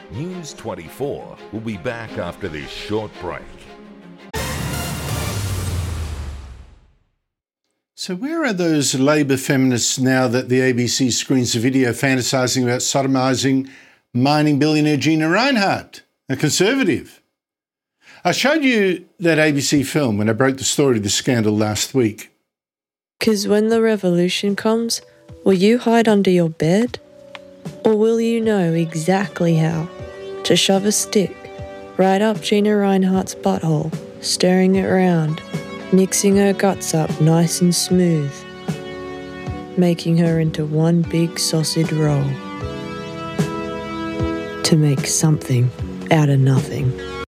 News 24 will be back after this short break. So where are those Labor feminists now that the ABC screens a video fantasising about sodomising mining billionaire Gina Rinehart, a Conservative? I showed you that ABC film when I broke the story of the scandal last week. 'Cause when the revolution comes, will you hide under your bed? Or will you know exactly how to shove a stick right up Gina Rinehart's butthole, stirring it round, mixing her guts up nice and smooth, making her into one big sausage roll to make something out of nothing?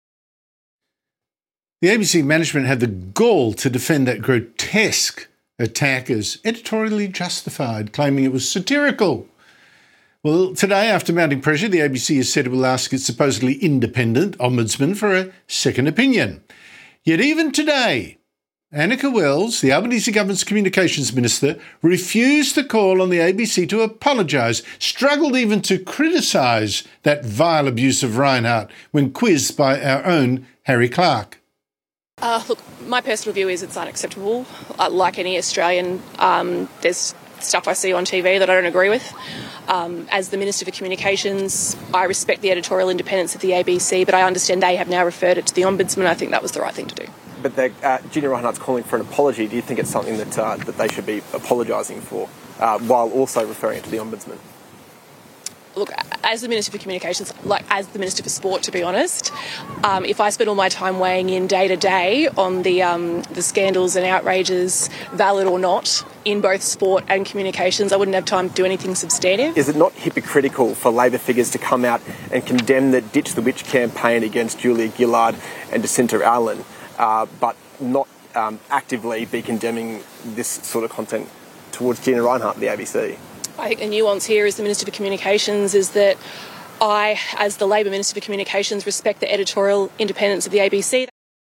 The ABC management had the gall to defend that grotesque attack as editorially justified, claiming it was satirical. Well, today, after mounting pressure, the ABC has said it will ask its supposedly independent ombudsman for a second opinion. Yet even today, Annika Wells, the Albanese government's communications minister, refused to call on the ABC to apologise, struggled even to criticise that vile abuse of Rinehart when quizzed by our own Harry Clark. Look, my personal view is it's unacceptable. Like any Australian, there's stuff I see on TV that I don't agree with. As the Minister for Communications, I respect the editorial independence of the ABC, but I understand they have now referred it to the Ombudsman. I think that was the right thing to do. But Gina Rinehart's calling for an apology. Do you think it's something that they should be apologising for, while also referring it to the Ombudsman? Look, as the Minister for Communications, like as the Minister for Sport, to be honest, if I spent all my time weighing in day to day on the scandals and outrages, valid or not, in both sport and communications, I wouldn't have time to do anything substantive. Is it not hypocritical for Labor figures to come out and condemn the Ditch the Witch campaign against Julia Gillard and Jacinta Allen, but not actively be condemning this sort of content towards Gina Rinehart and the ABC? I think the nuance here as the Minister for Communications is that I, as the Labor Minister for Communications, respect the editorial independence of the ABC.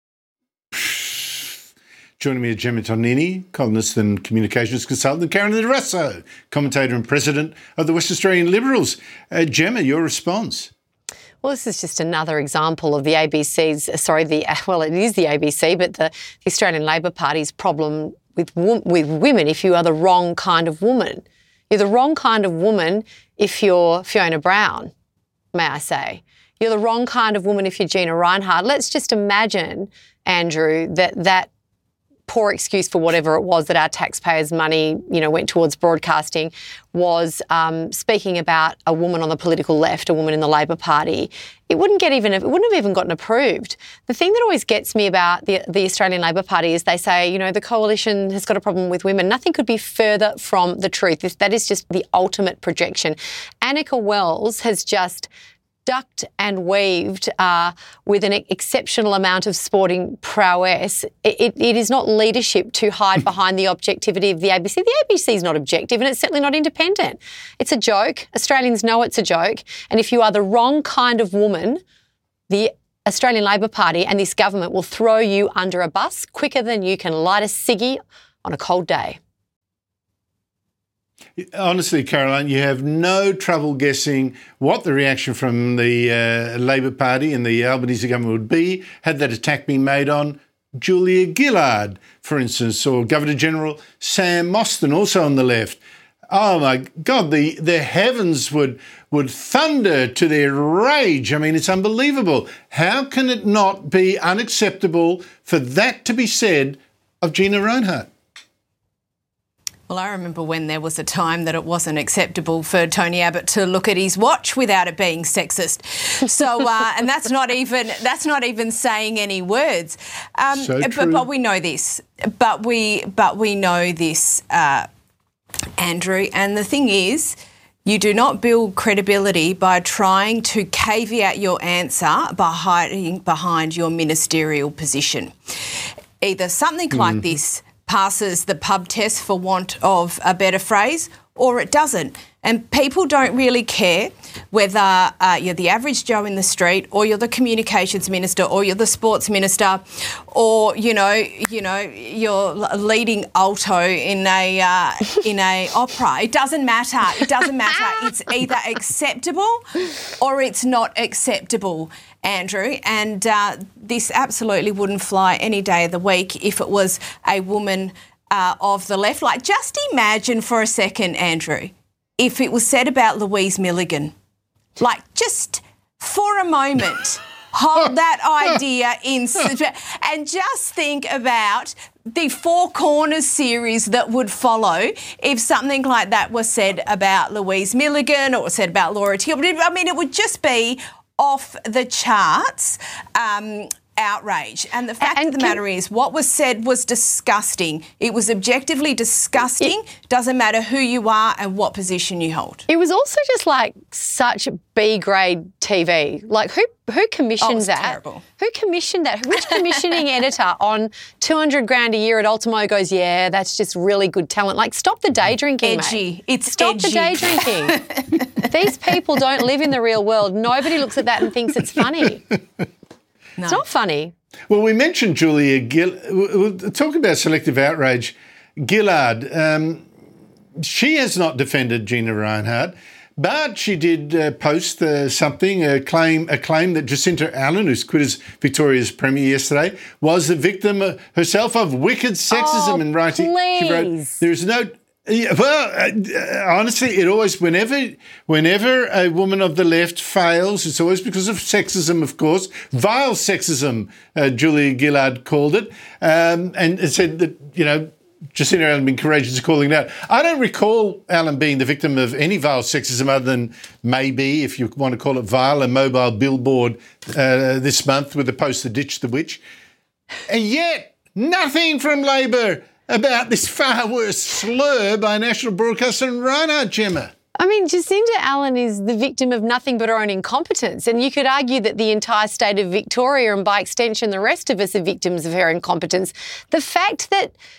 Joining me is Gemma Tonini, columnist and communications consultant, and Karen Russo, commentator and president of the West Australian Liberals. Gemma, your response? Well, this is just another example of the ABC's, it is the ABC, but the Australian Labor Party's problem with women if you are the wrong kind of woman. You're the wrong kind of woman if you're Fiona Brown, may I say. You're the wrong kind of woman if you're Gina Rinehart. Let's just imagine, Andrew, that poor excuse for whatever it was that our taxpayers' money, went towards broadcasting was speaking about a woman on the political left, a woman in the Labor Party. It wouldn't have even gotten approved. The thing that always gets me about the Australian Labor Party is they say, the coalition has got a problem with women. Nothing could be further from the truth. That is just the ultimate projection. Annika Wells has just ducked and weaved with an exceptional amount of sporting prowess. It is not leadership to hide behind the objectivity of the ABC. The ABC is not objective and it's certainly not independent. It's a joke. Australians know it's a joke. And if you are the wrong kind of woman, the Australian Labor Party and this government will throw you under a bus quicker than you can light a ciggy on a cold day. Honestly, Caroline, you have no trouble guessing what the reaction from the Labor Party and the Albanese government would be had that attack been made on Julia Gillard, for instance, or Governor-General Sam Mostyn, also on the left. Oh, my God, the heavens would thunder to their rage. I mean, it's unbelievable. How can it not be unacceptable for that to be said of Gina Rinehart? Well, I remember when there was a time that it wasn't acceptable for Tony Abbott to look at his watch without it being sexist. So, and that's not even saying any words. So true. But we know this. But we know this, Andrew. And the thing is, you do not build credibility by trying to caveat your answer by hiding behind your ministerial position. Either something like this passes the pub test, for want of a better phrase, or it doesn't. And people don't really care whether you're the average Joe in the street, or you're the communications minister, or you're the sports minister, or you're leading alto in a opera. It doesn't matter. It doesn't matter. It's either acceptable or it's not acceptable, Andrew. And this absolutely wouldn't fly any day of the week if it was a woman of the left. Like, just imagine for a second, Andrew, if it was said about Louise Milligan. Like, just for a moment, hold that idea in and just think about the Four Corners series that would follow if something like that was said about Louise Milligan or said about Laura Tilbury. I mean, it would just be off the charts. Outrage. And the fact of the matter is, what was said was disgusting. It was objectively disgusting. Doesn't matter who you are and what position you hold. It was also just like such B-grade TV. Like, who commissioned that? Terrible. Who commissioned that? Which commissioning editor on $200,000 a year at Ultimo goes, yeah, that's just really good talent? Like, stop the day drinking, Edgy. mate. It's stop edgy. the day drinking. These people don't live in the real world. Nobody looks at that and thinks it's funny. No. It's not funny. Well, we mentioned Julia Gillard. We'll talk about selective outrage. Gillard, she has not defended Gina Rinehart, but she did post something, a claim that Jacinta Allen, who's quit as Victoria's Premier yesterday, was the victim herself of wicked sexism in writing. Please. She wrote, "There's no." Well, honestly, it always, whenever a woman of the left fails, it's always because of sexism, of course. Vile sexism, Julia Gillard called it, and said that, Jacinta Allen been courageous in calling it out. I don't recall Allen being the victim of any vile sexism other than maybe, if you want to call it vile, a mobile billboard this month with the poster "Ditch the Witch." And yet, nothing from Labor about this far worse slur by national broadcaster Rinehart, Gemma. I mean, Jacinta Allen is the victim of nothing but her own incompetence. And you could argue that the entire state of Victoria, and by extension the rest of us, are victims of her incompetence. This is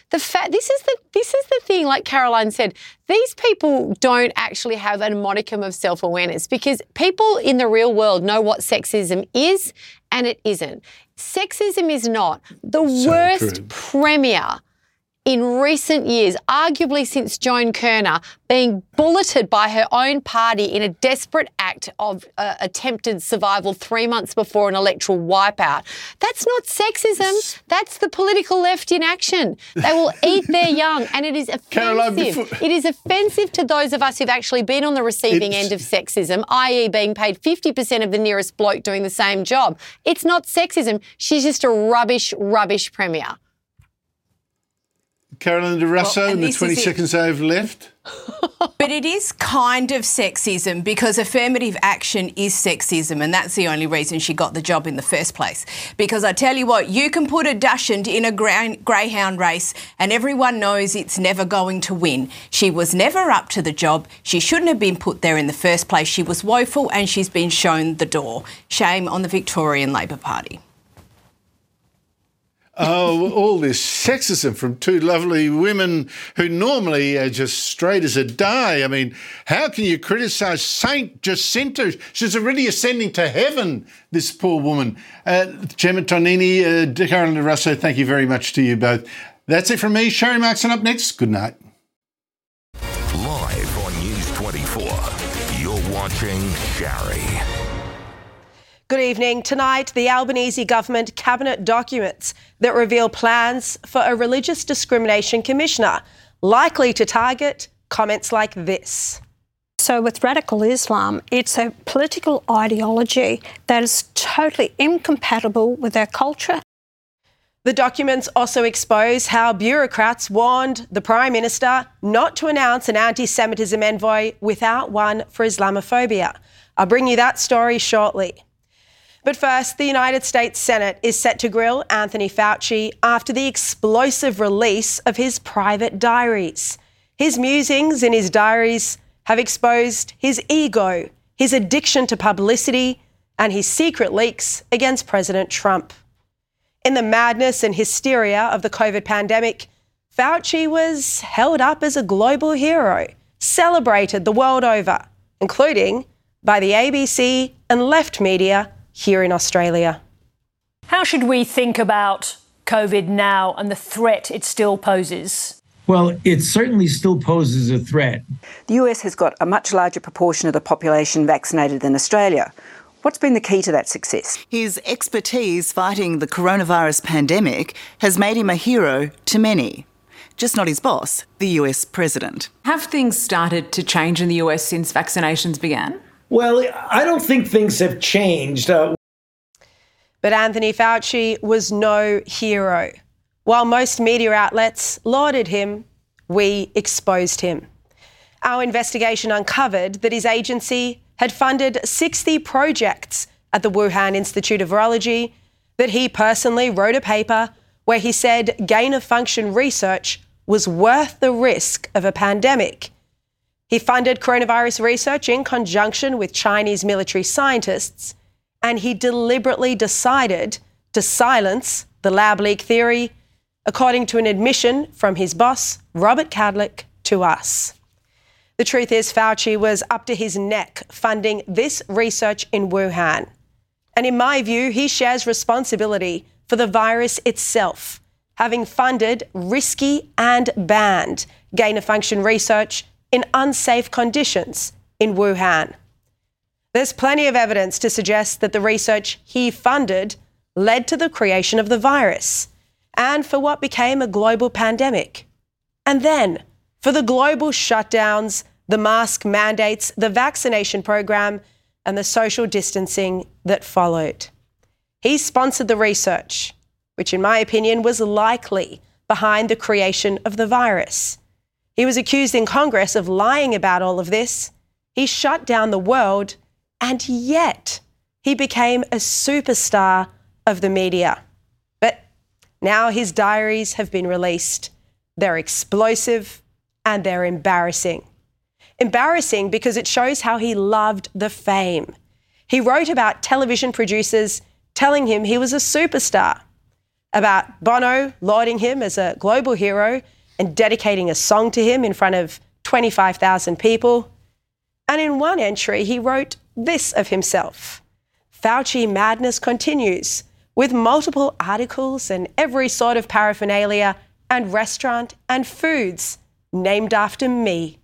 the thing, like Caroline said, these people don't actually have a modicum of self-awareness, because people in the real world know what sexism is and it isn't. Sexism is not the worst premier in recent years, arguably since Joan Kirner, being bulleted by her own party in a desperate act of attempted survival 3 months before an electoral wipeout. That's not sexism. That's the political left in action. They will eat their young, and it is offensive. Caroline, It is offensive to those of us who've actually been on the receiving end of sexism, i.e. being paid 50% of the nearest bloke doing the same job. It's not sexism. She's just a rubbish premier. Caroline de Russo, in the 20 seconds I have left. But it is kind of sexism, because affirmative action is sexism, and that's the only reason she got the job in the first place. Because I tell you what, you can put a dachshund in a greyhound race and everyone knows it's never going to win. She was never up to the job. She shouldn't have been put there in the first place. She was woeful and she's been shown the door. Shame on the Victorian Labor Party. Oh, all this sexism from two lovely women who normally are just straight as a die. I mean, how can you criticise Saint Jacinta? She's already ascending to heaven, this poor woman. Gemma Tonini, Caroline de Russo, thank you very much to you both. That's it from me. Sherry Markson up next. Good night. Live on News 24, you're watching Sherry. Good evening. Tonight, the Albanese government cabinet documents that reveal plans for a religious discrimination commissioner, likely to target comments like this. So with radical Islam, it's a political ideology that is totally incompatible with our culture. The documents also expose how bureaucrats warned the Prime Minister not to announce an anti-Semitism envoy without one for Islamophobia. I'll bring you that story shortly. But first, the United States Senate is set to grill Anthony Fauci after the explosive release of his private diaries. His musings in his diaries have exposed his ego, his addiction to publicity, and his secret leaks against President Trump. In the madness and hysteria of the COVID pandemic, Fauci was held up as a global hero, celebrated the world over, including by the ABC and left media here in Australia. How should we think about COVID now and the threat it still poses? Well, it certainly still poses a threat. The US has got a much larger proportion of the population vaccinated than Australia. What's been the key to that success? His expertise fighting the coronavirus pandemic has made him a hero to many. Just not his boss, the US president. Have things started to change in the US since vaccinations began? Well, I don't think things have changed. But Anthony Fauci was no hero. While most media outlets lauded him, we exposed him. Our investigation uncovered that his agency had funded 60 projects at the Wuhan Institute of Virology, that he personally wrote a paper where he said gain-of-function research was worth the risk of a pandemic. He funded coronavirus research in conjunction with Chinese military scientists, and he deliberately decided to silence the lab leak theory, according to an admission from his boss, Robert Kadlec, to us. The truth is, Fauci was up to his neck funding this research in Wuhan. And in my view, he shares responsibility for the virus itself, having funded risky and banned gain-of-function research in unsafe conditions in Wuhan. There's plenty of evidence to suggest that the research he funded led to the creation of the virus and for what became a global pandemic. And then for the global shutdowns, the mask mandates, the vaccination program, and the social distancing that followed. He sponsored the research, which in my opinion was likely behind the creation of the virus. He was accused in Congress of lying about all of this. He shut down the world, and yet he became a superstar of the media. But now his diaries have been released. They're explosive and they're embarrassing. Embarrassing because it shows how he loved the fame. He wrote about television producers telling him he was a superstar, about Bono lauding him as a global hero and dedicating a song to him in front of 25,000 people. And in one entry, he wrote this of himself: Fauci madness continues, with multiple articles and every sort of paraphernalia and restaurant and foods named after me.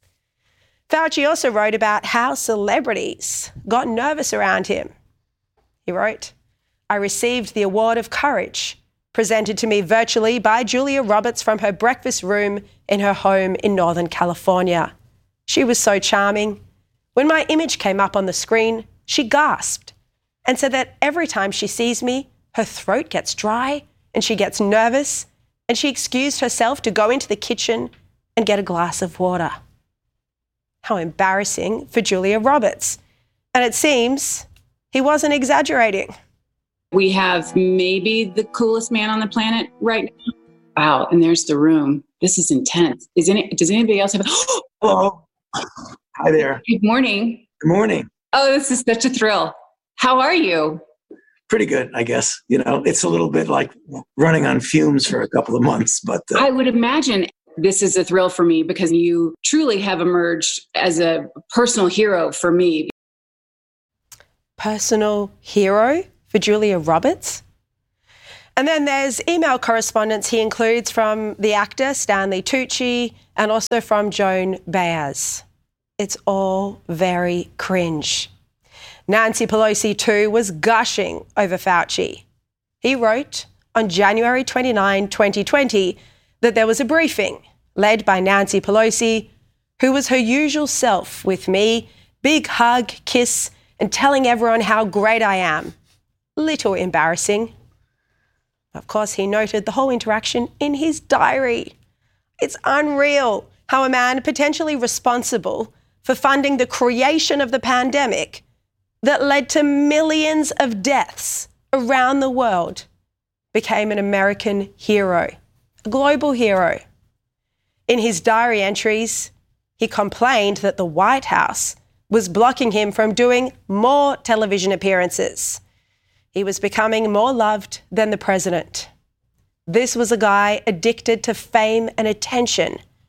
Fauci also wrote about how celebrities got nervous around him. He wrote, I received the Award of Courage, presented to me virtually by Julia Roberts from her breakfast room in her home in Northern California. She was so charming. When my image came up on the screen, she gasped and said that every time she sees me, her throat gets dry and she gets nervous, and she excused herself to go into the kitchen and get a glass of water. How embarrassing for Julia Roberts. And it seems he wasn't exaggerating. We have maybe the coolest man on the planet right now. Wow, and there's the room. This is intense. Does anybody else have Hello. Hi there. Good morning. Good morning. Oh, this is such a thrill. How are you? Pretty good, I guess. You know, it's a little bit like running on fumes for a couple of months, but I would imagine this is a thrill for me because you truly have emerged as a personal hero for me. Personal hero for Julia Roberts? And then there's email correspondence he includes from the actor Stanley Tucci and also from Joan Baez. It's all very cringe. Nancy Pelosi, too, was gushing over Fauci. He wrote on January 29, 2020, that there was a briefing led by Nancy Pelosi, who was her usual self with me, big hug, kiss, and telling everyone how great I am. Little embarrassing. Of course, he noted the whole interaction in his diary. It's unreal how a man potentially responsible for funding the creation of the pandemic that led to millions of deaths around the world became an American hero, a global hero. In his diary entries, he complained that the White House was blocking him from doing more television appearances. He was becoming more loved than the president. This was a guy addicted to fame and attention.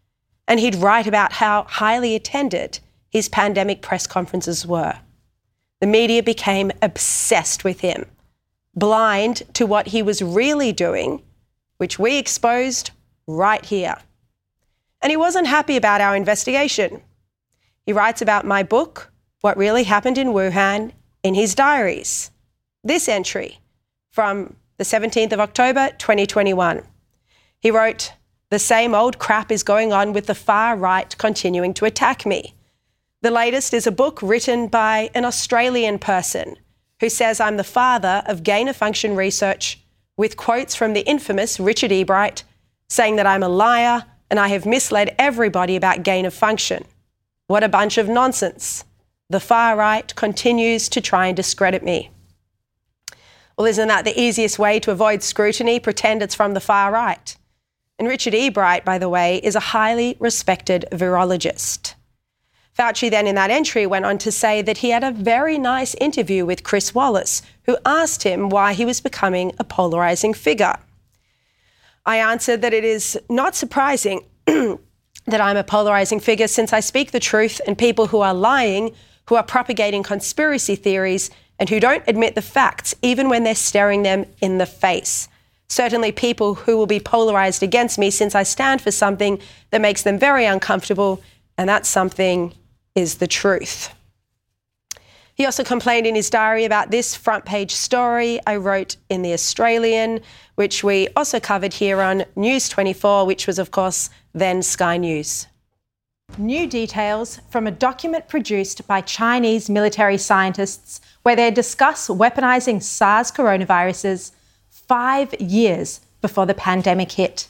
and he'd write about how highly attended his pandemic press conferences were. The media became obsessed with him, blind to what he was really doing, which we exposed right here. And he wasn't happy about our investigation. He writes about my book, What Really Happened in Wuhan, in his diaries. This entry from the 17th of October, 2021. He wrote, "The same old crap is going on with the far right continuing to attack me. The latest is a book written by an Australian person who says I'm the father of gain-of-function research, with quotes from the infamous Richard Ebright saying that I'm a liar and I have misled everybody about gain-of-function. What a bunch of nonsense. The far right continues to try and discredit me." Well, isn't that the easiest way to avoid scrutiny? Pretend it's from the far right. And Richard Ebright, by the way, is a highly respected virologist. Fauci then in that entry went on to say that he had a very nice interview with Chris Wallace, who asked him why he was becoming a polarising figure. I answered that it is not surprising that I'm a polarising figure since I speak the truth, and people who are lying, who are propagating conspiracy theories, and who don't admit the facts even when they're staring them in the face. Certainly people who will be polarised against me since I stand for something that makes them very uncomfortable, and that something is the truth. He also complained in his diary about this front page story I wrote in The Australian, which we also covered here on News 24, which was, of course, then Sky News. New details from a document produced by Chinese military scientists where they discuss weaponizing SARS coronaviruses 5 years before the pandemic hit.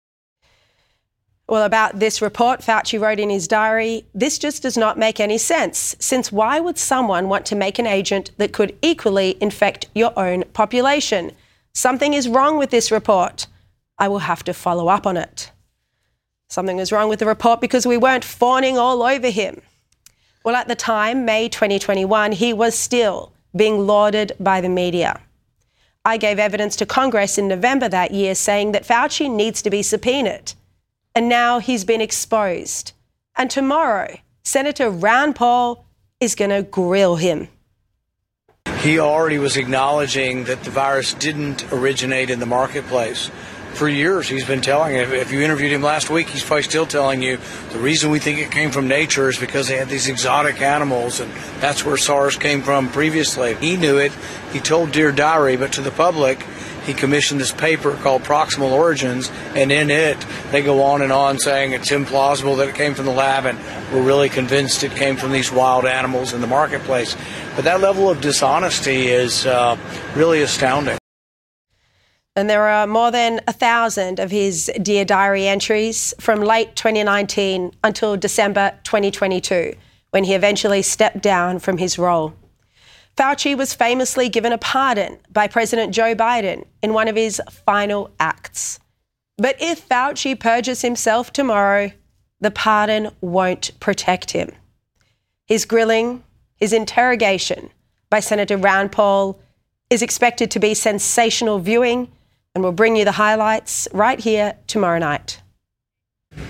Well, about this report, Fauci wrote in his diary, "This just does not make any sense, since why would someone want to make an agent that could equally infect your own population? Something is wrong with this report. I will have to follow up on it." Something was wrong with the report because we weren't fawning all over him. Well, at the time, May 2021, he was still being lauded by the media. I gave evidence to Congress in November that year saying that Fauci needs to be subpoenaed. And now he's been exposed. And tomorrow, Senator Rand Paul is going to grill him. He already was acknowledging that the virus didn't originate in the marketplace. For years, he's been telling, if you interviewed him last week, he's probably still telling you the reason we think it came from nature is because they had these exotic animals, and that's where SARS came from previously. He knew it. He told Dear Diary, but to the public, he commissioned this paper called Proximal Origins, and in it, they go on and on saying it's implausible that it came from the lab, and we're really convinced it came from these wild animals in the marketplace. But that level of dishonesty is really astounding. And there are more than 1,000 of his Dear Diary entries from late 2019 until December 2022, when he eventually stepped down from his role. Fauci was famously given a pardon by President Joe Biden in one of his final acts. But if Fauci purges himself tomorrow, the pardon won't protect him. His grilling, his interrogation by Senator Rand Paul is expected to be sensational viewing, and we'll bring you the highlights right here tomorrow night. And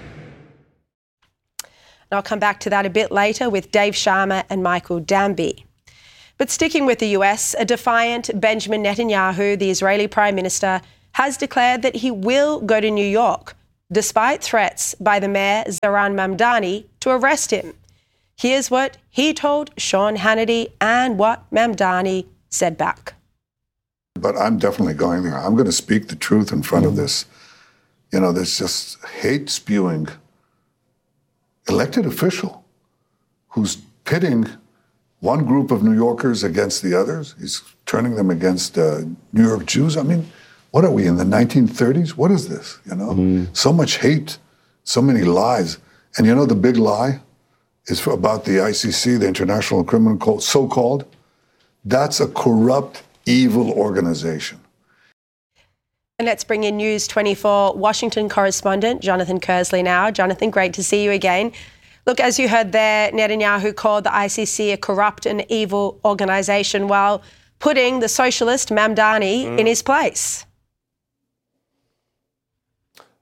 I'll come back to that a bit later with Dave Sharma and Michael Danby. But sticking with the US, a defiant Benjamin Netanyahu, the Israeli Prime Minister, has declared that he will go to New York, despite threats by the mayor Zohran Mamdani to arrest him. Here's what he told Sean Hannity and what Mamdani said back. But I'm definitely going there. I'm going to speak the truth in front of this. You know, there's just hate-spewing elected official who's pitting one group of New Yorkers against the others. He's turning them against New York Jews. I mean, what are we, in the 1930s? What is this, you know? So much hate, so many lies. And you know the big lie is about the ICC, the International Criminal Court, so-called? That's a corrupt, evil organization. And let's bring in News 24 Washington correspondent Jonathan Kersley now. Jonathan, great to see you again. Look, as you heard there, Netanyahu called the ICC a corrupt and evil organisation while putting the socialist Mamdani in his place.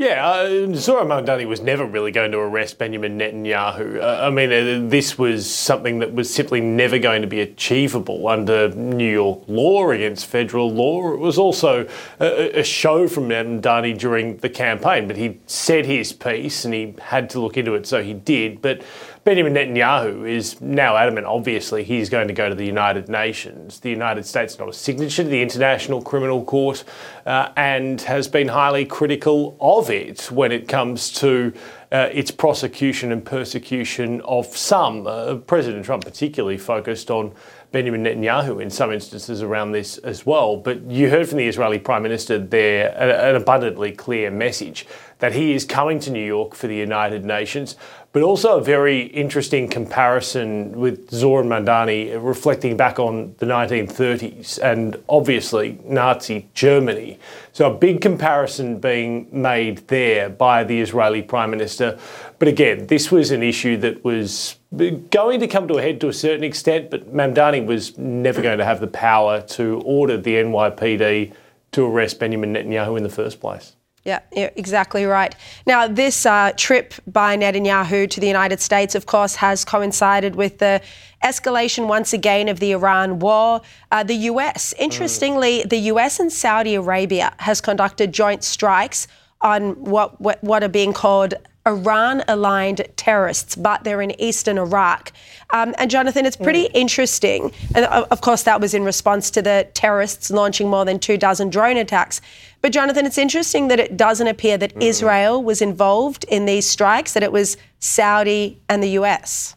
Yeah, Zoran Mamdani was never really going to arrest Benjamin Netanyahu. This was something that was simply never going to be achievable under New York law against federal law. It was also a show from Mamdani during the campaign, but he said his piece and he had to look into it, so he did. But Benjamin Netanyahu is now adamant, obviously, he's going to go to the United Nations. The United States is not a signature to the International Criminal Court and has been highly critical of it when it comes to its prosecution and persecution of some. President Trump particularly focused on Benjamin Netanyahu in some instances around this as well. But you heard from the Israeli Prime Minister there an abundantly clear message that he is coming to New York for the United Nations, but also a very interesting comparison with Zoran Mamdani reflecting back on the 1930s and obviously Nazi Germany. So a big comparison being made there by the Israeli Prime Minister. But again, this was an issue that was going to come to a head to a certain extent, but Mamdani was never going to have the power to order the NYPD to arrest Benjamin Netanyahu in the first place. Yeah, exactly right. Now, this trip by Netanyahu to the United States, of course, has coincided with the escalation once again of the Iran war. The US, interestingly, the US and Saudi Arabia has conducted joint strikes on what are being called Iran-aligned terrorists, but they're in eastern Iraq. And Jonathan, it's pretty interesting. And of course, that was in response to the terrorists launching more than 24 drone attacks. But Jonathan, it's interesting that it doesn't appear that Israel was involved in these strikes, that it was Saudi and the US.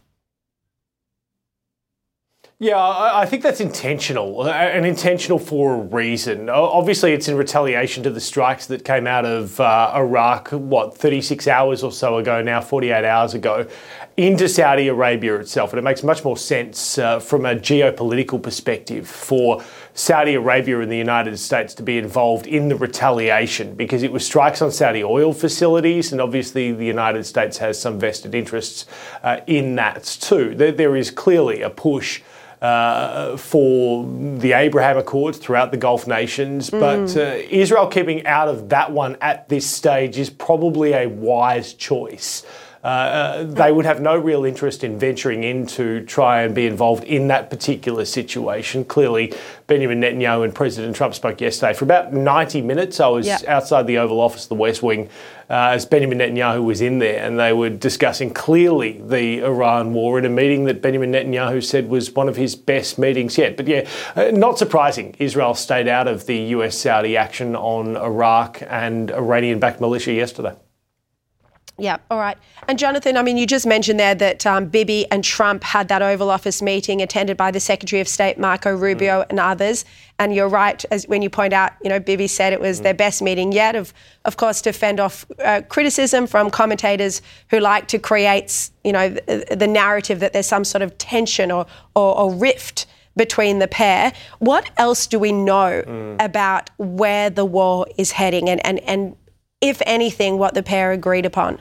Yeah, I think that's intentional, and intentional for a reason. Obviously, it's in retaliation to the strikes that came out of Iraq, 36 hours or so ago now, 48 hours ago, into Saudi Arabia itself. And it makes much more sense from a geopolitical perspective for Saudi Arabia and the United States to be involved in the retaliation, because it was strikes on Saudi oil facilities, and obviously the United States has some vested interests in that too. There is clearly a push for the Abraham Accords throughout the Gulf nations, but Israel keeping out of that one at this stage is probably a wise choice. They would have no real interest in venturing in to try and be involved in that particular situation. Clearly, Benjamin Netanyahu and President Trump spoke yesterday for about 90 minutes. I was outside the Oval Office, the West Wing, as Benjamin Netanyahu was in there, and they were discussing clearly the Iran war in a meeting that Benjamin Netanyahu said was one of his best meetings yet. But yeah, not surprising, Israel stayed out of the US-Saudi action on Iraq and Iranian-backed militia yesterday. Yeah, all right. And Jonathan, you just mentioned there that Bibi and Trump had that Oval Office meeting attended by the Secretary of State, Marco Rubio, and others. And you're right, as when you point out, Bibi said it was their best meeting yet, of course, to fend off criticism from commentators who like to create, the narrative that there's some sort of tension or rift between the pair. What else do we know about where the war is heading and if anything, what the pair agreed upon?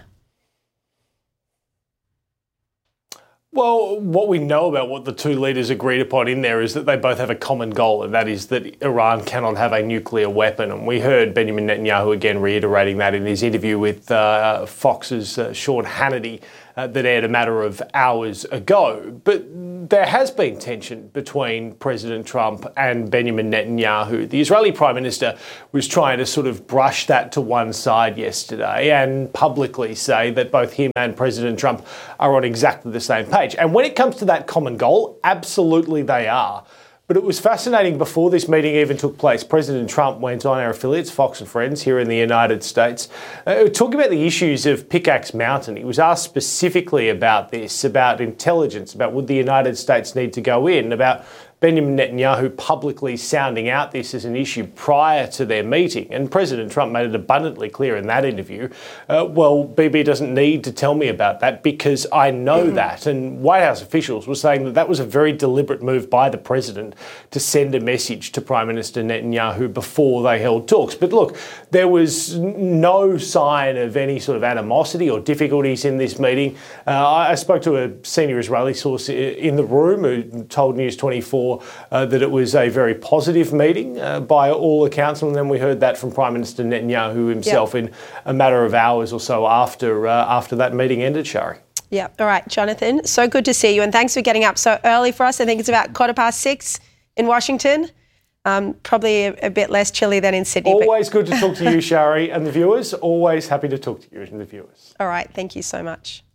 Well, what we know about what the two leaders agreed upon in there is that they both have a common goal, and that is that Iran cannot have a nuclear weapon. And we heard Benjamin Netanyahu again reiterating that in his interview with Fox's Sean Hannity that aired a matter of hours ago. But there has been tension between President Trump and Benjamin Netanyahu. The Israeli Prime Minister was trying to sort of brush that to one side yesterday and publicly say that both him and President Trump are on exactly the same page. And when it comes to that common goal, absolutely they are. But it was fascinating before this meeting even took place. President Trump went on our affiliates, Fox and Friends, here in the United States, talking about the issues of Pickaxe Mountain. He was asked specifically about this, about intelligence, about would the United States need to go in, about Benjamin Netanyahu publicly sounding out this as an issue prior to their meeting. And President Trump made it abundantly clear in that interview, well, Bibi doesn't need to tell me about that because I know that. And White House officials were saying that that was a very deliberate move by the president to send a message to Prime Minister Netanyahu before they held talks. But look, there was no sign of any sort of animosity or difficulties in this meeting. I spoke to a senior Israeli source in the room who told News 24 before that it was a very positive meeting by all accounts, and then we heard that from Prime Minister Netanyahu himself in a matter of hours or so after that meeting ended, Shari. Yeah. All right, Jonathan, so good to see you, and thanks for getting up so early for us. I think it's about 6:15 in Washington. Probably a bit less chilly than in Sydney. Always good to talk to you, Shari, and the viewers. Always happy to talk to you and the viewers. All right, thank you so much.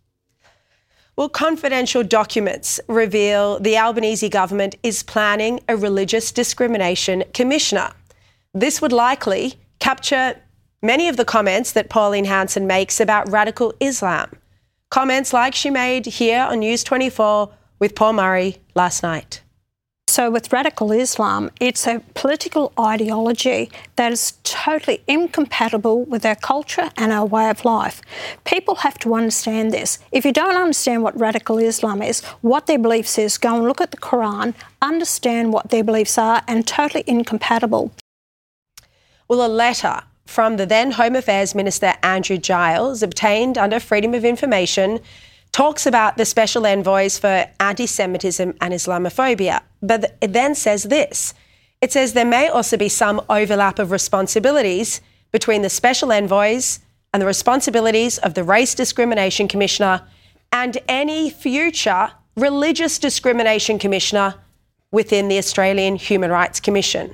Well, confidential documents reveal the Albanese government is planning a religious discrimination commissioner. This would likely capture many of the comments that Pauline Hanson makes about radical Islam. Comments like she made here on News 24 with Paul Murray last night. So with radical Islam, it's a political ideology that is totally incompatible with our culture and our way of life. People have to understand this. If you don't understand what radical Islam is, what their beliefs is, go and look at the Quran, understand what their beliefs are, and totally incompatible. Well, a letter from the then Home Affairs Minister Andrew Giles, obtained under Freedom of Information, talks about the special envoys for anti-Semitism and Islamophobia. But it then says this. It says there may also be some overlap of responsibilities between the special envoys and the responsibilities of the Race Discrimination Commissioner and any future religious discrimination commissioner within the Australian Human Rights Commission.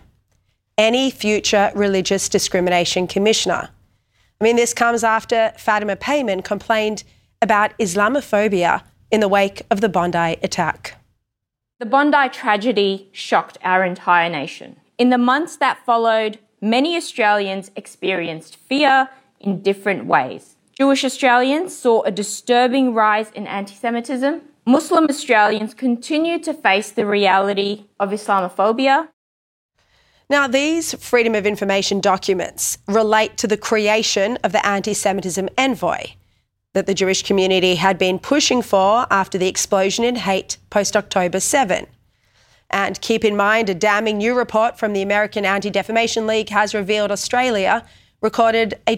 Any future religious discrimination commissioner. I mean, this comes after Fatima Payman complained about Islamophobia in the wake of the Bondi attack. The Bondi tragedy shocked our entire nation. In the months that followed, many Australians experienced fear in different ways. Jewish Australians saw a disturbing rise in anti-Semitism. Muslim Australians continued to face the reality of Islamophobia. Now, these Freedom of Information documents relate to the creation of the anti-Semitism envoy that the Jewish community had been pushing for after the explosion in hate post-October 7. And keep in mind, a damning new report from the American Anti-Defamation League has revealed Australia recorded a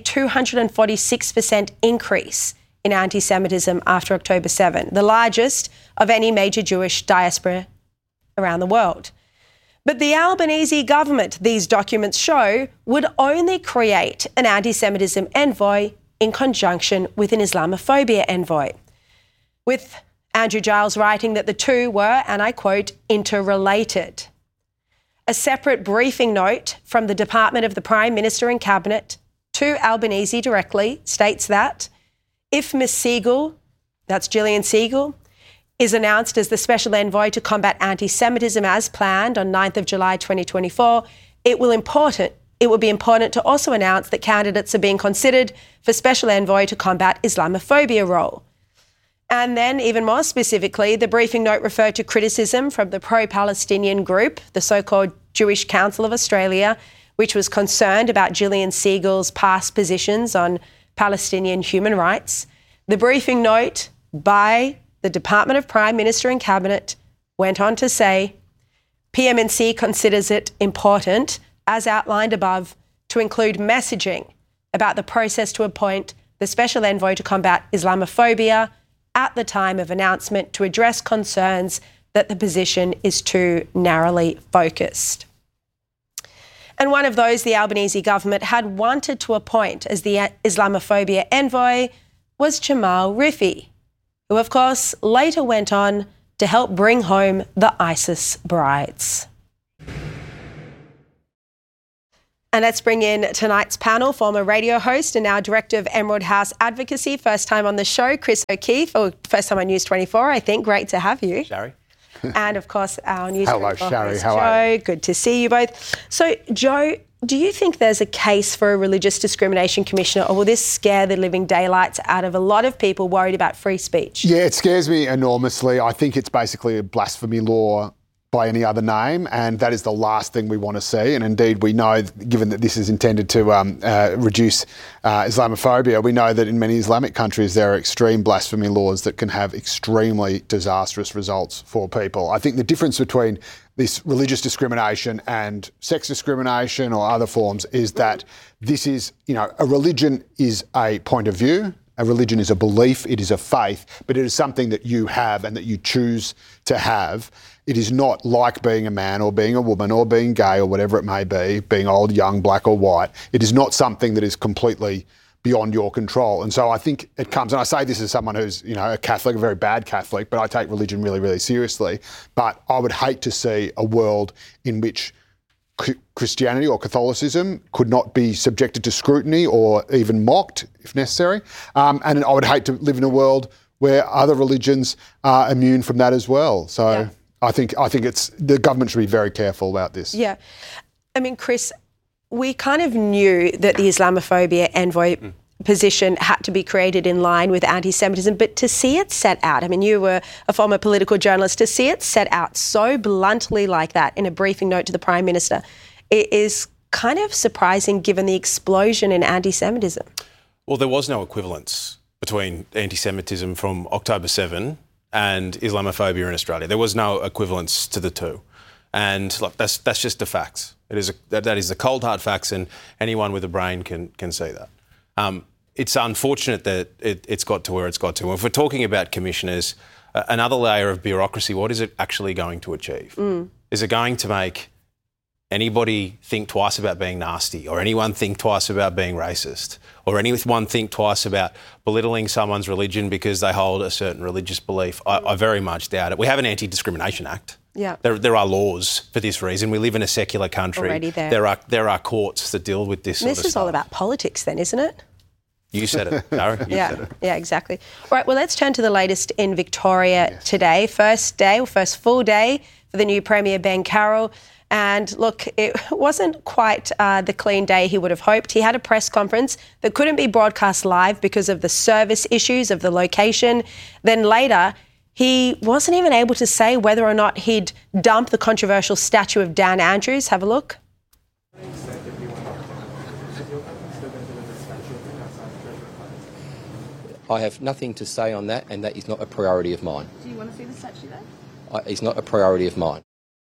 246% increase in anti-Semitism after October 7, the largest of any major Jewish diaspora around the world. But the Albanese government, these documents show, would only create an anti-Semitism envoy in conjunction with an Islamophobia envoy, with Andrew Giles writing that the two were, and I quote, interrelated. A separate briefing note from the Department of the Prime Minister and Cabinet to Albanese directly states that if Ms. Siegel, that's Gillian Siegel, is announced as the special envoy to combat anti-Semitism as planned on 9th of July 2024, it will be important to also announce that candidates are being considered for special envoy to combat Islamophobia role. And then, even more specifically, the briefing note referred to criticism from the pro-Palestinian group, the so-called Jewish Council of Australia, which was concerned about Gillian Siegel's past positions on Palestinian human rights. The briefing note by the Department of Prime Minister and Cabinet went on to say, PMNC considers it important, as outlined above, to include messaging about the process to appoint the special envoy to combat Islamophobia at the time of announcement to address concerns that the position is too narrowly focused. And one of those the Albanese government had wanted to appoint as the Islamophobia envoy was Jamal Rifi, who of course later went on to help bring home the ISIS brides. And let's bring in tonight's panel, former radio host and now Director of Emerald House Advocacy, first time on the show, Chris O'Keefe, or first time on News 24, I think. Great to have you. Shari. And, of course, our News Hello, 24 Shari. host, How are you? Joe. Good to see you both. So, Joe, do you think there's a case for a religious discrimination commissioner, or will this scare the living daylights out of a lot of people worried about free speech? Yeah, it scares me enormously. I think it's basically a blasphemy law by any other name, and that is the last thing we want to see. And indeed, we know, given that this is intended to reduce Islamophobia, we know that in many Islamic countries there are extreme blasphemy laws that can have extremely disastrous results for people. I think the difference between this religious discrimination and sex discrimination or other forms is that this is, a religion is a point of view. A religion is a belief, it is a faith, but it is something that you have and that you choose to have. It is not like being a man or being a woman or being gay or whatever it may be, being old, young, black or white. It is not something that is completely beyond your control. And so I think it comes, and I say this as someone who's, a Catholic, a very bad Catholic, but I take religion really, really seriously. But I would hate to see a world in which Christianity or Catholicism could not be subjected to scrutiny or even mocked if necessary. And I would hate to live in a world where other religions are immune from that as well. So I think it's the government should be very careful about this. Yeah. I mean, Chris, we kind of knew that the Islamophobia envoy position had to be created in line with anti-Semitism, but to see it set out, I mean, you were a former political journalist, to see it set out so bluntly like that in a briefing note to the Prime Minister, it is kind of surprising given the explosion in anti-Semitism. Well, there was no equivalence between anti-Semitism from October 7 and Islamophobia in Australia. There was no equivalence to the two. And look, that's just the facts. That is the cold hard facts, and anyone with a brain can see that. It's unfortunate that it's got to where it's got to. If we're talking about commissioners, another layer of bureaucracy, what is it actually going to achieve? Is it going to make anybody think twice about being nasty, or anyone think twice about being racist, or anyone think twice about belittling someone's religion because they hold a certain religious belief? I very much doubt it. We have an Anti-Discrimination Act. Yeah. There are laws for this reason. We live in a secular country. Already there. There are courts that deal with this sort of stuff. This is all about politics then, isn't it? You said it, Darren. You said it. Yeah, exactly. All right, well, let's turn to the latest in Victoria today. First full day for the new Premier, Ben Carroll. And look, it wasn't quite the clean day he would have hoped. He had a press conference that couldn't be broadcast live because of the service issues of the location. Then later, he wasn't even able to say whether or not he'd dump the controversial statue of Dan Andrews. Have a look. I have nothing to say on that, and that is not a priority of mine. Do you want to see the statue though? It's not a priority of mine.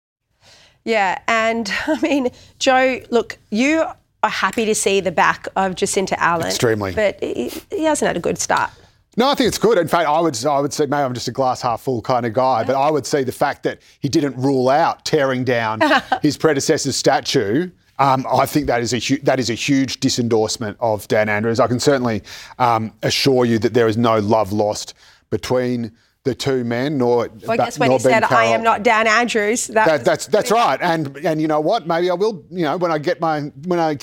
Yeah, and I mean, Joe, look, you are happy to see the back of Jacinta Allen. Extremely. But he hasn't had a good start. No, I think it's good. In fact, I would say, maybe I'm just a glass half full kind of guy, but I would see the fact that he didn't rule out tearing down his predecessor's statue. I think that is a huge disendorsement of Dan Andrews. I can certainly assure you that there is no love lost between the two men, Well, I guess when he said, I am not Dan Andrews. That's right. And you know what? Maybe I will, when I get my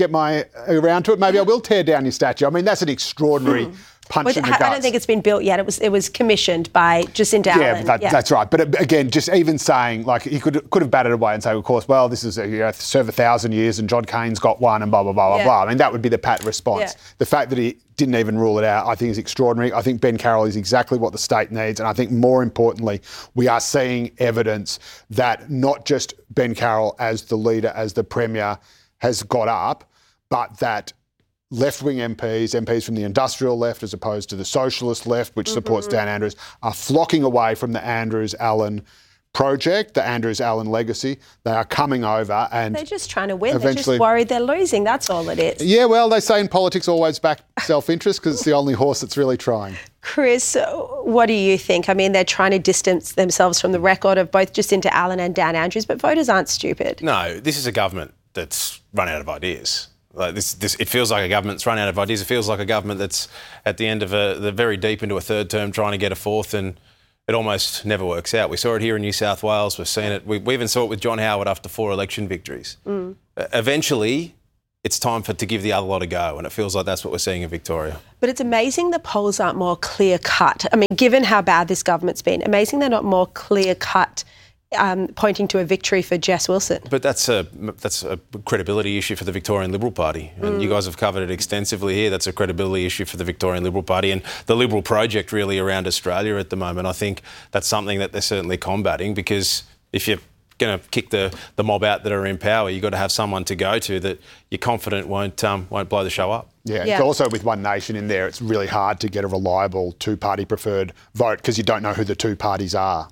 around to it, maybe I will tear down your statue. I mean, that's an extraordinary punch in the guts. I don't think it's been built yet. It was commissioned by Jacinta Allen. That's right. But again, just even saying, like, he could have batted away and say, of course, well, this is serve 1,000 years and John Cain's got one and blah, blah, blah, blah, blah. I mean, that would be the pat response. Yeah. The fact that he didn't even rule it out, I think is extraordinary. I think Ben Carroll is exactly what the state needs. And I think more importantly, we are seeing evidence that not just Ben Carroll as the leader, as the Premier has got up, but that left-wing MPs from the industrial left as opposed to the socialist left, which supports Dan Andrews, are flocking away from the Andrews-Allen project, the Andrews-Allen legacy. They are coming over and they're just trying to win. They're just worried they're losing. That's all it is. Yeah, well, they say in politics always back self-interest because it's the only horse that's really trying. Chris, what do you think? I mean, they're trying to distance themselves from the record of both Jacinta Allen and Dan Andrews, but voters aren't stupid. No, this is a government that's run out of ideas. Like it feels like a government that's run out of ideas. It feels like a government that's at the end of they're very deep into a third term trying to get a fourth, and it almost never works out. We saw it here in New South Wales. We've seen it. We even saw it with John Howard after 4 election victories. Eventually, it's time to give the other lot a go, and it feels like that's what we're seeing in Victoria. But it's amazing the polls aren't more clear-cut. I mean, given how bad this government's been, amazing they're not more clear-cut, pointing to a victory for Jess Wilson. But that's a credibility issue for the Victorian Liberal Party, and you guys have covered it extensively here. That's a credibility issue for the Victorian Liberal Party and the Liberal project really around Australia at the moment. I think that's something that they're certainly combating, because if you're going to kick the mob out that are in power, you've got to have someone to go to that you're confident won't blow the show up. Yeah, it's also with One Nation in there, it's really hard to get a reliable two-party preferred vote because you don't know who the two parties are.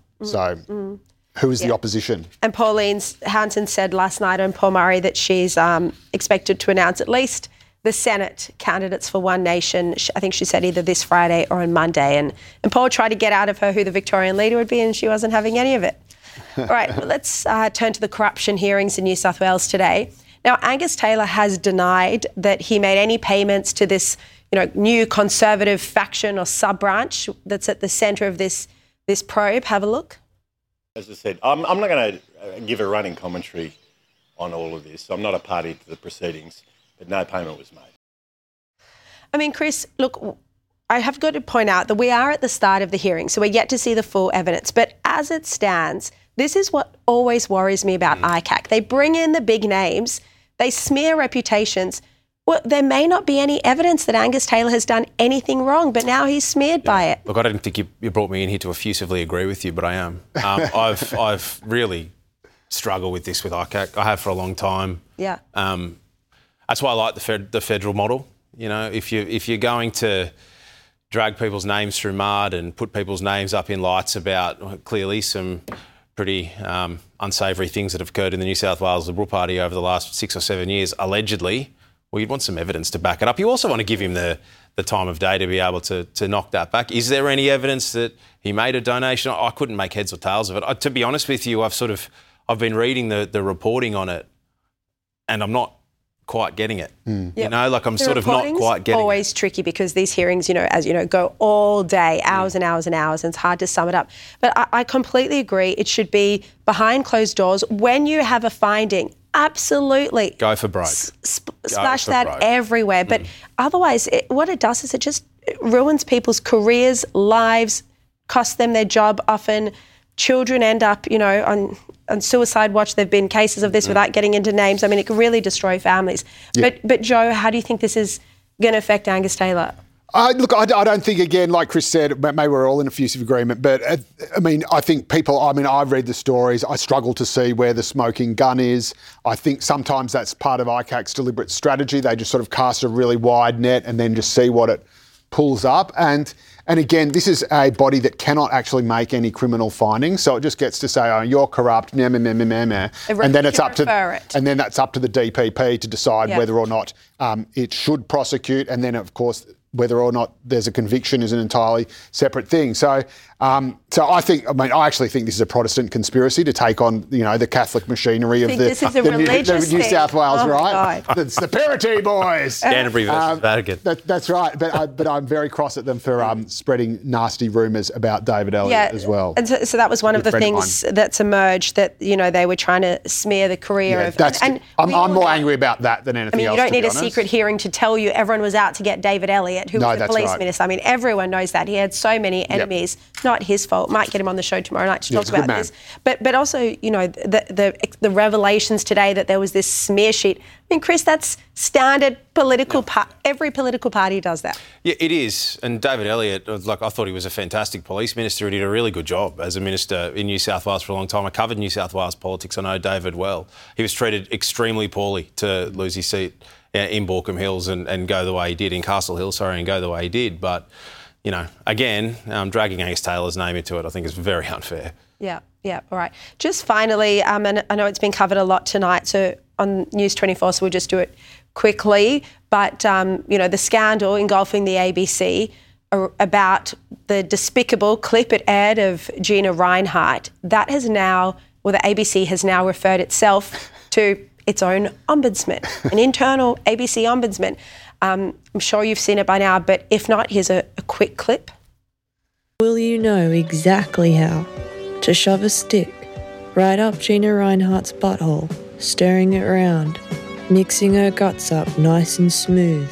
So who is the opposition? And Pauline Hanson said last night on Paul Murray that she's expected to announce at least the Senate candidates for One Nation. I think she said either this Friday or on Monday. And Paul tried to get out of her who the Victorian leader would be, and she wasn't having any of it. All right, let's turn to the corruption hearings in New South Wales today. Now, Angus Taylor has denied that he made any payments to this, new Conservative faction or sub-branch that's at the centre of this probe. Have a look. As I said, I'm not going to give a running commentary on all of this. I'm not a party to the proceedings, but no payment was made. I mean, Chris, look, I have got to point out that we are at the start of the hearing, so we're yet to see the full evidence. But as it stands, this is what always worries me about ICAC. They bring in the big names, they smear reputations. Well, there may not be any evidence that Angus Taylor has done anything wrong, but now he's smeared by it. Look, I don't think you brought me in here to effusively agree with you, but I am. I've really struggled with this with ICAC. I have for a long time. Yeah. That's why I like the federal model. If you're going to drag people's names through mud and put people's names up in lights about clearly some pretty unsavoury things that have occurred in the New South Wales Liberal Party over the last 6 or 7 years, allegedly, well, you'd want some evidence to back it up. You also want to give him the time of day to be able to knock that back. Is there any evidence that he made a donation? I couldn't make heads or tails of it. To be honest with you, I've been reading the reporting on it, and I'm not quite getting it. Yep. I'm sort of not quite getting it. Always tricky because these hearings, as you know, go all day, hours and hours and hours, and it's hard to sum it up. But I completely agree. It should be behind closed doors. When you have a finding, absolutely. Go for broke. Splash that everywhere. But otherwise, what it does is it just ruins people's careers, lives, costs them their job often. Children end up, on suicide watch. There have been cases of this without getting into names. I mean, it can really destroy families. Yeah. But Joe, how do you think this is going to affect Angus Taylor? I don't think, again, like Chris said, maybe we're all in effusive agreement, but I think I've read the stories. I struggle to see where the smoking gun is. I think sometimes that's part of ICAC's deliberate strategy. They just sort of cast a really wide net and then just see what it pulls up. And again, this is a body that cannot actually make any criminal findings, so it just gets to say, "Oh, you're corrupt," and then it's up to and then that's up to the DPP to decide whether or not it should prosecute, and then of course whether or not there's a conviction is an entirely separate thing. So I actually think this is a Protestant conspiracy to take on, the Catholic machinery of the New South Wales, right? It's the Perrotty boys. Canterbury versus Vatican. That's right. But I'm very cross at them for spreading nasty rumours about David Elliott as well. And so that was one of the things that's emerged, that they were trying to smear the career of. I'm more angry about that than anything else. You don't need a secret hearing to tell you everyone was out to get David Elliott, who was the police minister. I mean, everyone knows that. He had so many enemies. Not his fault. Might get him on the show tomorrow night to talk about this. But also, the revelations today that there was this smear sheet. I mean, Chris, that's standard political. Every political party does that. Yeah, it is. And David Elliott, I thought he was a fantastic police minister. He did a really good job as a minister in New South Wales for a long time. I covered New South Wales politics. I know David well. He was treated extremely poorly to lose his seat in Baulkham Hills and go the way he did, in Castle Hill, and go the way he did. But again, dragging Angus Taylor's name into it, I think is very unfair. Yeah, all right. Just finally, and I know it's been covered a lot tonight, so on News 24, so we'll just do it quickly. But, the scandal engulfing the ABC about the despicable clip it aired of Gina Rinehart, that has now, the ABC has now referred itself to its own ombudsman, an internal ABC ombudsman. I'm sure you've seen it by now, but if not, here's a quick clip. Will you know exactly how to shove a stick right up Gina Rinehart's butthole, stirring it round, mixing her guts up nice and smooth?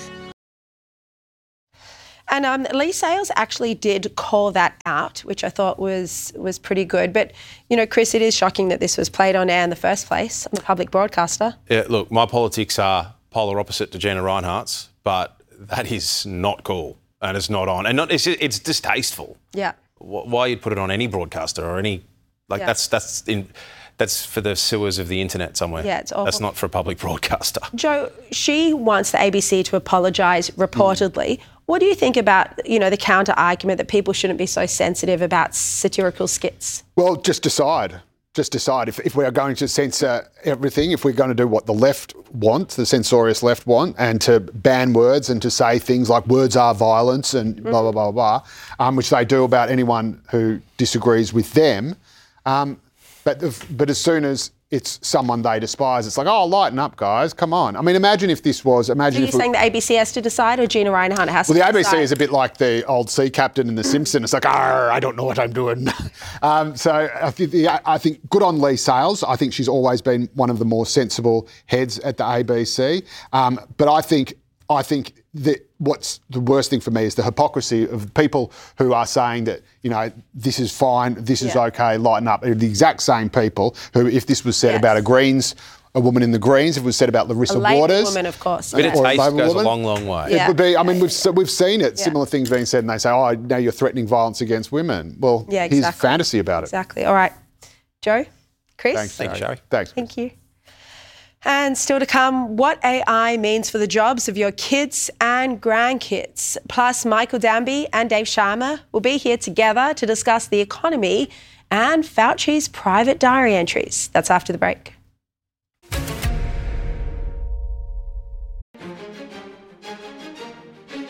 And Lee Sales actually did call that out, which I thought was pretty good. But, Chris, it is shocking that this was played on air in the first place, on the public broadcaster. Yeah, look, my politics are polar opposite to Gina Rinehart's, but that is not cool and it's not on. And it's distasteful. Yeah. Why you'd put it on any broadcaster or any... That's for the sewers of the internet somewhere. Yeah, it's awful. That's not for a public broadcaster. Joe, she wants the ABC to apologise reportedly. What do you think about, the counter-argument that people shouldn't be so sensitive about satirical skits? Well, just decide. just decide if we are going to censor everything, if we're going to do what the left want, the censorious left want, and to ban words and to say things like words are violence and blah, blah, blah, blah, which they do about anyone who disagrees with them. But as soon as it's someone they despise, it's like, oh, lighten up, guys, come on. I mean, imagine if this was... So you're saying the ABC has to decide or Gina Rinehart has to decide? Well, the ABC is a bit like the old sea captain in The Simpsons. It's like, I don't know what I'm doing. So I think good on Lee Sales. I think she's always been one of the more sensible heads at the ABC. But I think that what's the worst thing for me is the hypocrisy of people who are saying that, you know, this is fine, this is okay, lighten up. They're the exact same people who, if this was said about a woman in the Greens, if it was said about Larissa Waters. A woman, of course. A bit of taste goes a long, long way. It would be, I mean, we've seen it, similar things being said, and they say, oh, now you're threatening violence against women. Well, here's fantasy about it. Exactly. All right. Joe? Chris? Thanks, Joe. Thanks. Thank you. And still to come, what AI means for the jobs of your kids and grandkids. Plus, Michael Danby and Dave Sharma will be here together to discuss the economy and Fauci's private diary entries. That's after the break.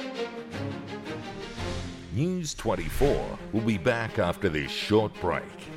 News 24 will be back after this short break.